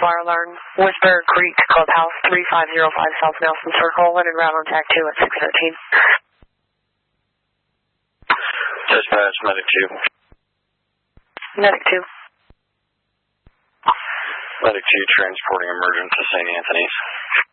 fire alarm. Whisper Creek Clubhouse 3505 South Nelson Circle, and route on TAC 2 at 613. Dispatch, Medic 2. Medic 2. Medic 2 transporting emergent to St. Anthony's.